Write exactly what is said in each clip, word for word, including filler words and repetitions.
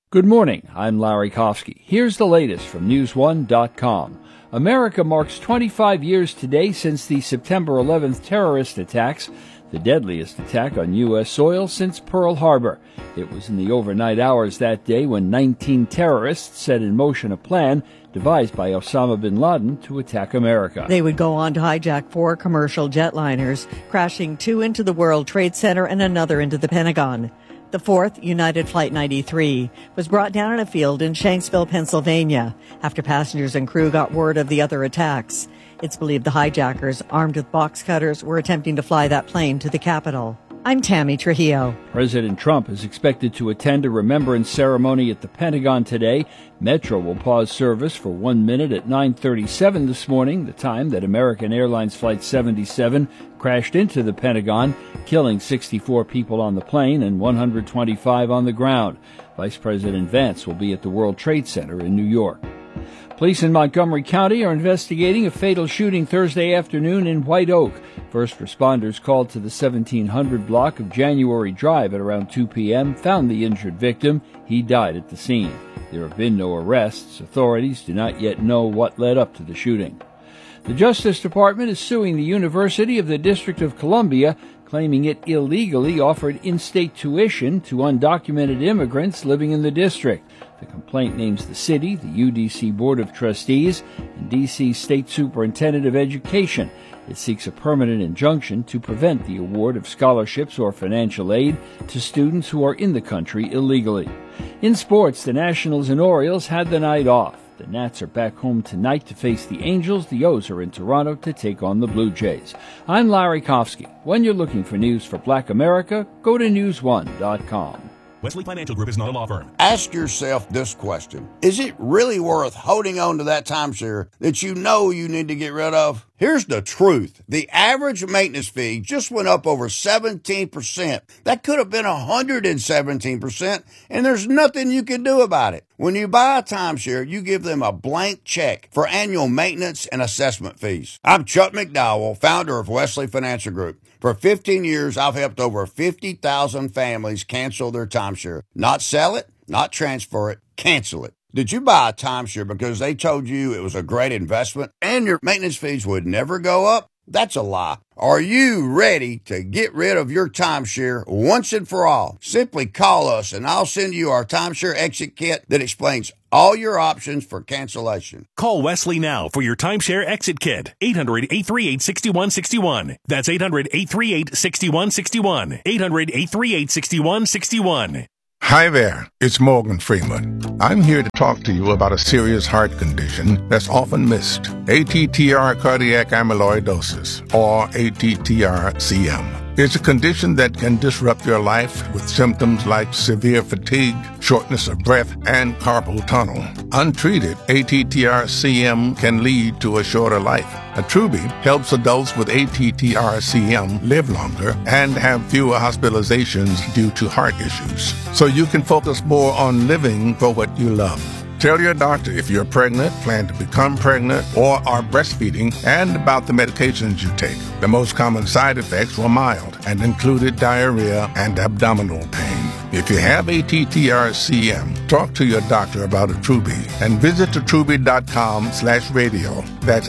Good morning, I'm Larry Kofsky. Here's the latest from news one dot com. America marks twenty-five years today since the September eleventh terrorist attacks, the deadliest attack on U S soil since Pearl Harbor. It was in the overnight hours that day when nineteen terrorists set in motion a plan devised by Osama bin Laden to attack America. They would go on to hijack four commercial jetliners, crashing two into the World Trade Center and another into the Pentagon. The fourth, United Flight ninety-three, was brought down in a field in Shanksville, Pennsylvania, after passengers and crew got word of the other attacks. It's believed the hijackers, armed with box cutters, were attempting to fly that plane to the Capitol. I'm Tammy Trujillo. President Trump is expected to attend a remembrance ceremony at the Pentagon today. Metro will pause service for one minute at nine thirty-seven this morning, the time that American Airlines Flight seventy-seven crashed into the Pentagon, killing sixty-four people on the plane and one hundred twenty-five on the ground. Vice President Vance will be at the World Trade Center in New York. Police in Montgomery County are investigating a fatal shooting Thursday afternoon in White Oak. First responders called to the seventeen hundred block of January Drive at around two p.m., found the injured victim. He died at the scene. There have been no arrests. Authorities do not yet know what led up to the shooting. The Justice Department is suing the University of the District of Columbia, claiming it illegally offered in-state tuition to undocumented immigrants living in the district. The complaint names the city, the U D C Board of Trustees, and D C State Superintendent of Education. It seeks a permanent injunction to prevent the award of scholarships or financial aid to students who are in the country illegally. In sports, the Nationals and Orioles had the night off. The Nats are back home tonight to face the Angels. The O's are in Toronto to take on the Blue Jays. I'm Larry Kofsky. When you're looking for news for Black America, go to news one dot com. Wesley Financial Group is not a law firm. Ask yourself this question. Is it really worth holding on to that timeshare that you know you need to get rid of? Here's the truth. The average maintenance fee just went up over seventeen percent. That could have been one hundred seventeen percent, and there's nothing you can do about it. When you buy a timeshare, you give them a blank check for annual maintenance and assessment fees. I'm Chuck McDowell, founder of Wesley Financial Group. For fifteen years, I've helped over fifty thousand families cancel their timeshare. Not sell it, not transfer it, cancel it. Did you buy a timeshare because they told you it was a great investment and your maintenance fees would never go up? That's a lie. Are you ready to get rid of your timeshare once and for all? Simply call us and I'll send you our timeshare exit kit that explains all your options for cancellation. Call Wesley now for your timeshare exit kit. eight hundred, eight three eight, six one six one. That's eight hundred, eight three eight, six one six one. eight hundred, eight three eight, six one six one. Hi there, it's Morgan Freeman. I'm here to talk to you about a serious heart condition that's often missed. A T T R cardiac amyloidosis, or A T T R C M. It's a condition that can disrupt your life with symptoms like severe fatigue, shortness of breath, and carpal tunnel. Untreated, A T T R C M can lead to a shorter life. Attruby helps adults with A T T R C M live longer and have fewer hospitalizations due to heart issues, so you can focus more on living for what you love. Tell your doctor if you're pregnant, plan to become pregnant, or are breastfeeding, and about the medications you take. The most common side effects were mild and included diarrhea and abdominal pain. If you have A T T R C M, talk to your doctor about Attruby and visit attruby.com slash radio. That's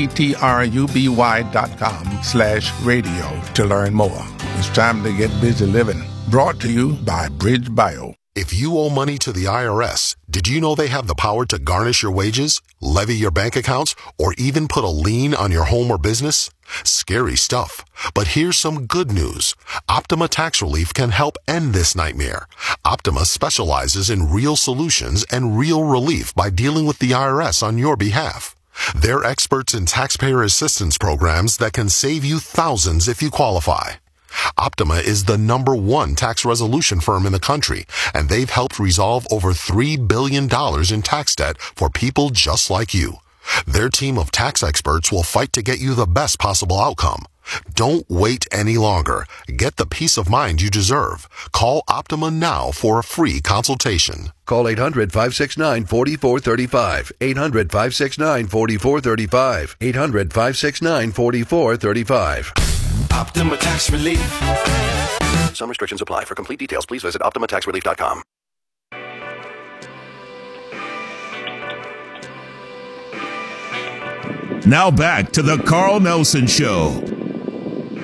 A-T-T-R-U-B-Y dot com slash radio to learn more. It's time to get busy living. Brought to you by Bridge Bio. If you owe money to the I R S, did you know they have the power to garnish your wages, levy your bank accounts, or even put a lien on your home or business? Scary stuff. But here's some good news. Optima Tax Relief can help end this nightmare. Optima specializes in real solutions and real relief by dealing with the I R S on your behalf. They're experts in taxpayer assistance programs that can save you thousands if you qualify. Optima is the number one tax resolution firm in the country, and they've helped resolve over three billion dollars in tax debt for people just like you. Their team of tax experts will fight to get you the best possible outcome. Don't wait any longer. Get the peace of mind you deserve. Call Optima now for a free consultation. Call eight hundred, five six nine, four four three five. eight hundred, five six nine, four four three five. eight hundred, five six nine, four four three five. Optima Tax Relief. Some restrictions apply. For complete details, please visit optima tax relief dot com. Now back to the Carl Nelson Show.